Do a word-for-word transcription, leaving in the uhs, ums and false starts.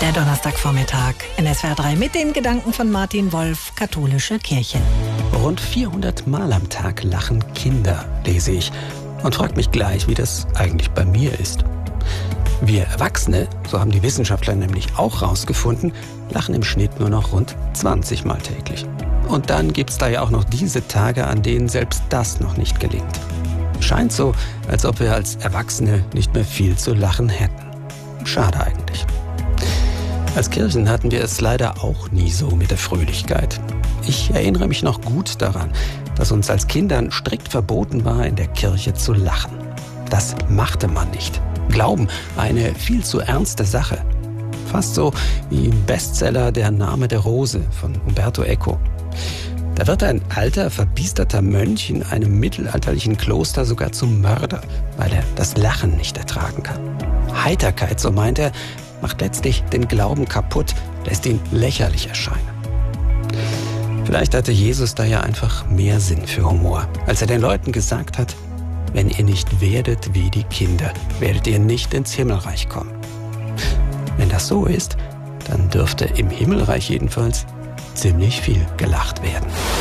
Der Donnerstagvormittag in S W R drei mit den Gedanken von Martin Wolf, katholische Kirche. Rund vierhundert Mal am Tag lachen Kinder, lese ich. Und fragt mich gleich, wie das eigentlich bei mir ist. Wir Erwachsene, so haben die Wissenschaftler nämlich auch rausgefunden, lachen im Schnitt nur noch rund zwanzig Mal täglich. Und dann gibt's da ja auch noch diese Tage, an denen selbst das noch nicht gelingt. Scheint so, als ob wir als Erwachsene nicht mehr viel zu lachen hätten. Schade eigentlich. Als Kirchen hatten wir es leider auch nie so mit der Fröhlichkeit. Ich erinnere mich noch gut daran, dass uns als Kindern strikt verboten war, in der Kirche zu lachen. Das machte man nicht. Glauben war eine viel zu ernste Sache. Fast so wie im Bestseller Der Name der Rose von Umberto Eco. Da wird ein alter, verbiesterter Mönch in einem mittelalterlichen Kloster sogar zum Mörder, weil er das Lachen nicht ertragen kann. Heiterkeit, so meint er, macht letztlich den Glauben kaputt, lässt ihn lächerlich erscheinen. Vielleicht hatte Jesus da ja einfach mehr Sinn für Humor, als er den Leuten gesagt hat, wenn ihr nicht werdet wie die Kinder, werdet ihr nicht ins Himmelreich kommen. Wenn das so ist, dann dürfte im Himmelreich jedenfalls ziemlich viel gelacht werden.